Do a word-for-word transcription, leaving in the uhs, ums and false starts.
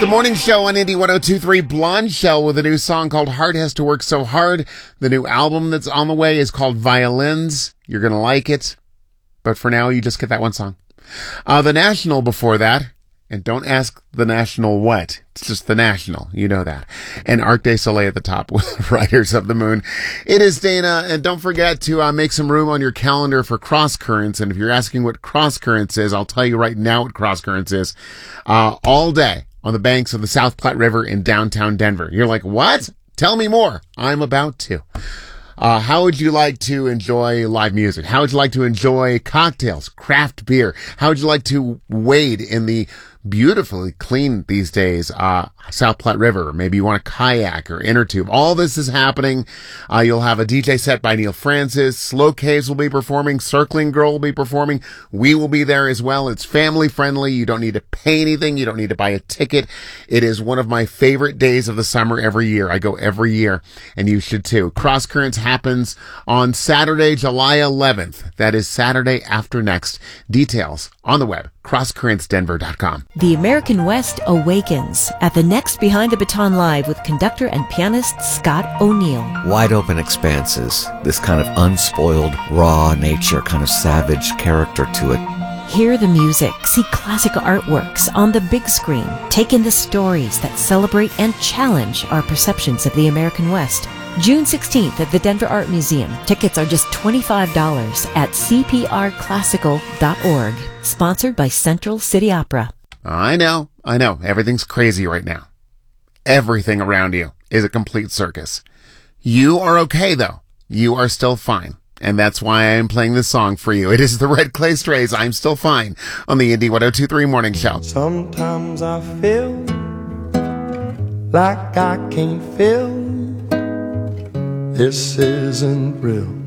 the morning show on Indy one oh two point three. Blonde Shell with a new song called Heart Has to Work So Hard. The new album that's on the way is called Violins. You're going to like it. But for now, you just get that one song. Uh, the National before that. And don't ask the National what. It's just the National. You know that. And Arc de Soleil at the top with Riders of the Moon. It is Dana. And don't forget to uh, make some room on your calendar for Cross Currents. And if you're asking what Cross Currents is, I'll tell you right now what Cross Currents is. Uh, all day on the banks of the South Platte River in downtown Denver. You're like, what? Tell me more. I'm about to. Uh, how would you like to enjoy live music? How would you like to enjoy cocktails, craft beer? How would you like to wade in the beautifully clean these days, uh, South Platte River? Maybe you want a kayak or inner tube. All this is happening. Uh, you'll have a D J set by Neil Francis. Slow Caves will be performing. Circling Girl will be performing. We will be there as well. It's family friendly. You don't need to pay anything. You don't need to buy a ticket. It is one of my favorite days of the summer every year. I go every year, and you should too. Cross Currents happens on Saturday, July eleventh. That is Saturday after next. Details on the web, cross currents denver dot com. The American West awakens at the next Behind the Baton Live with conductor and pianist Scott O'Neill. Wide open expanses, this kind of unspoiled, raw nature, kind of savage character to it. Hear the music, see classic artworks on the big screen, take in the stories that celebrate and challenge our perceptions of the American West. June sixteenth at the Denver Art Museum. Tickets are just twenty-five dollars at c p r classical dot org. Sponsored by Central City Opera. I know, I know. Everything's crazy right now. Everything around you is a complete circus. You are okay, though. You are still fine. And that's why I am playing this song for you. It is the Red Clay Strays, I'm Still Fine, on the Indy one oh two point three Morning Show. Sometimes I feel like I can't feel this isn't real.